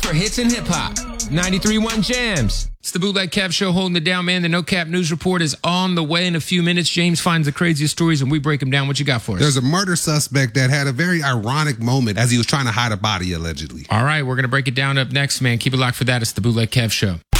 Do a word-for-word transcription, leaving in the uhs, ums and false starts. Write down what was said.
For hits and hip hop. ninety-three point one Jams. It's the Bootleg Kev Show holding it down, man. The No Cap News Report is on the way in a few minutes. James finds the craziest stories and we break them down. What you got for us? There's a murder suspect that had a very ironic moment as he was trying to hide a body, allegedly. All right, we're going to break it down up next, man. Keep it locked for that. It's the Bootleg Kev Show.